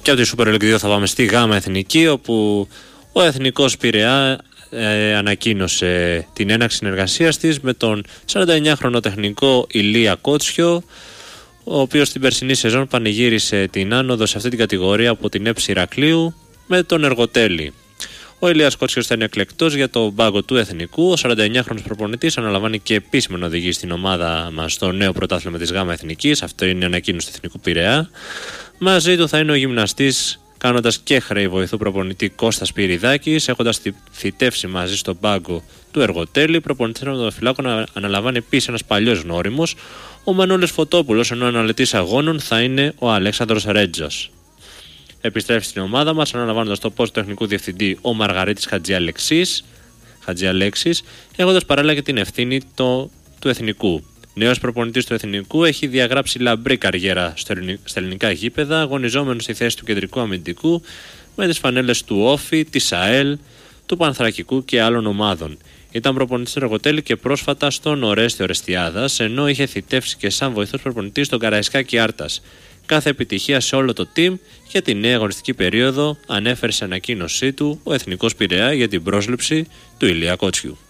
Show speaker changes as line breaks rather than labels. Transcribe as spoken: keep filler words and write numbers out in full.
Και από τη Super League δύο θα πάμε στη Γάμα Εθνική, όπου ο Εθνικός Πειραιά ε, ανακοίνωσε την έναρξη συνεργασίας της με τον σαρανταεννιάχρονο τεχνικό Ηλία Κότσιο, ο οποίος στην περσινή σεζόν πανηγύρισε την άνοδο σε αυτή την κατηγορία από την ΕΠΣ Ηρακλείου με τον Εργοτέλη. Ο Ηλίας Κότσιος θα είναι εκλεκτός για τον πάγκο του Εθνικού. Ο σαρανταεννιάχρονος προπονητής αναλαμβάνει και επίσημα να οδηγεί στην ομάδα μας στο νέο πρωτάθλημα της Γάμα Εθνικής. Αυτό είναι η ανακοίνωση του Εθνικού Πειραιά. Μαζί του θα είναι ο γυμναστής, κάνοντας και χρέη βοηθού προπονητή, Κώστας Πυριδάκης, έχοντας θητεύσει μαζί στον πάγκο του Εργοτέλη. Προπονητής των φυλάκων αναλαμβάνει επίσης ένας παλιός γνώριμος, ο Μανώλης Φωτόπουλος, ενώ ο αναλυτής αγώνων θα είναι ο Αλέξανδρος Ρέτζος. Επιστρέφει στην ομάδα μας αναλαμβάνοντας το πόστο τεχνικού διευθυντή ο Μαργαρίτης Χατζιαλέξης, Χατζιαλέξης, έχοντας παράλληλα και την ευθύνη το, του Εθνικού. Νέος προπονητής του Εθνικού, έχει διαγράψει λαμπρή καριέρα στα ελληνικά γήπεδα, αγωνιζόμενος στη θέση του κεντρικού αμυντικού με τις φανέλες του Όφη, της ΑΕΛ, του Πανθρακικού και άλλων ομάδων. Ήταν προπονητής του Εργοτέλη και πρόσφατα στον Ορέστη Ορεστιάδας, ενώ είχε θητεύσει και σαν βοηθός προπονητής στον Καραϊσκάκη Άρτας. Κάθε επιτυχία σε όλο το team για τη νέα αγωνιστική περίοδο, ανέφερε σε ανακοίνωσή του ο Εθνικός Πειραιά για την πρόσληψη του Ηλία Κότσιου.